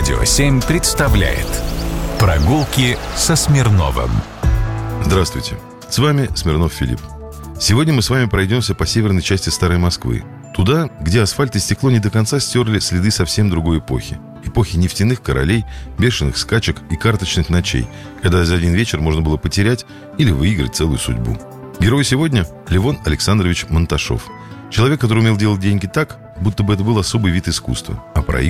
Радио 7 представляет «Прогулки со Смирновым». Здравствуйте, с вами Смирнов Филипп. Сегодня мы с вами пройдемся по северной части Старой Москвы. Туда, где асфальт и стекло не до конца стерли следы совсем другой эпохи. Эпохи нефтяных королей, бешеных скачек и карточных ночей, когда за один вечер можно было потерять или выиграть целую судьбу. Герой сегодня – Левон Александрович Монташов. Человек, который умел делать деньги так, будто бы это был особый вид искусства. А